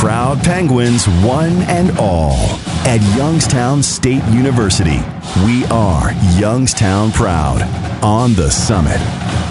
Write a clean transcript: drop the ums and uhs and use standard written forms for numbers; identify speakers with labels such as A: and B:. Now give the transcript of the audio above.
A: Proud Penguins, one and all. At Youngstown State University, we are Youngstown Proud on the Summit.